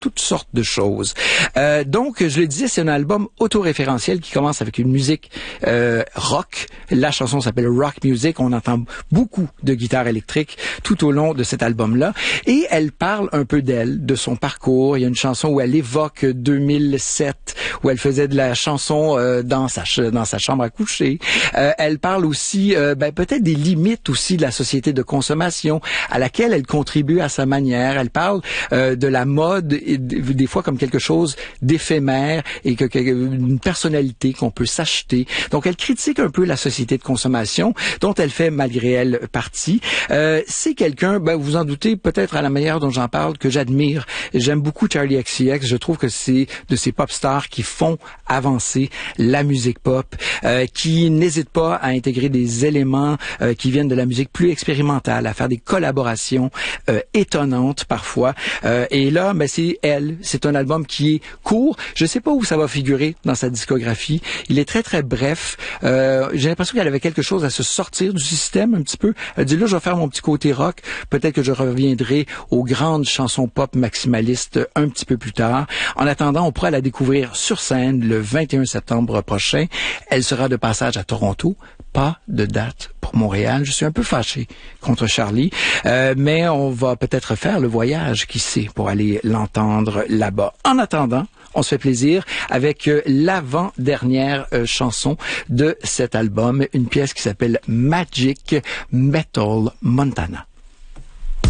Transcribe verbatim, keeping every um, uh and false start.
toutes sortes de choses. Euh, donc, je le disais, c'est un album autoréférentiel qui commence avec une musique euh, rock. La chanson s'appelle Rock Music. On entend beaucoup de guitare électrique tout au long de cet album-là. Et elle parle un peu d'elle, de son parcours. Il y a une chanson où elle évoque deux mille sept, où elle faisait de la chanson euh, dans sa ch- dans sa chambre à coucher. Euh, elle parle aussi, euh, ben, peut-être des limites aussi de la société de consommation à laquelle elle contribue à sa manière. Elle parle euh, de la mode et des fois comme quelque chose d'éphémère et que, que une personnalité qu'on peut s'acheter. Donc elle critique un peu la société de consommation dont elle fait malgré elle partie. Euh, c'est quelqu'un, ben vous en doutez peut-être à la manière dont j'en parle, que j'admire. J'aime beaucoup Charli X C X. Je trouve que c'est de ces pop stars qui font avancer la musique pop, euh, qui n'hésitent pas à intégrer des éléments euh, qui viennent de la musique plus expérimentale, à faire des collaborations euh, étonnantes parfois. Euh, et là, ben c'est elle. C'est un album qui est court. Je sais pas où ça va figurer dans sa discographie. Il est très, très bref. Euh, j'ai l'impression qu'elle avait quelque chose à se sortir du système un petit peu. Elle dit là, je vais faire mon petit côté rock. Peut-être que je reviendrai aux grandes chansons pop maximalistes un petit peu plus tard. En attendant, on pourra la découvrir sur scène le vingt et un septembre prochain. Elle sera de passage à Toronto. Pas de date pour Montréal. Je suis un peu fâché contre Charli, euh, mais on va peut-être faire le voyage, qui sait, pour aller l'entendre là-bas. En attendant, on se fait plaisir avec euh, l'avant-dernière euh, chanson de cet album, une pièce qui s'appelle Magic Metal Montana.